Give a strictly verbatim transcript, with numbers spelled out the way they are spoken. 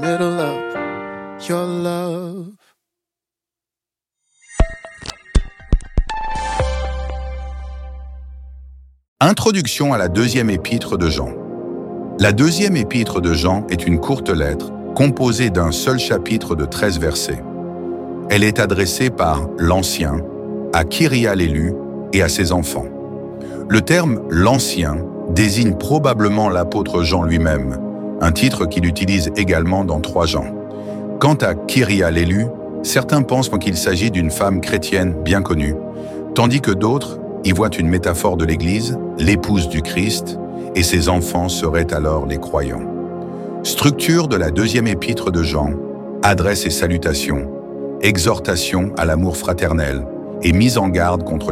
middle of your love. Introduction à la deuxième épître de Jean. La deuxième épître de Jean est une courte lettre composée d'un seul chapitre de treize versets. Elle est adressée par l'Ancien à Kyria l'élu et à ses enfants. Le terme « l'Ancien » désigne probablement l'apôtre Jean lui-même, un titre qu'il utilise également dans trois Jean. Quant à Kyria l'élu, certains pensent qu'il s'agit d'une femme chrétienne bien connue, tandis que d'autres y voient une métaphore de l'Église, l'épouse du Christ, et ses enfants seraient alors les croyants. Structure de la deuxième épître de Jean, adresse et salutations, exhortation à l'amour fraternel et mise en garde contre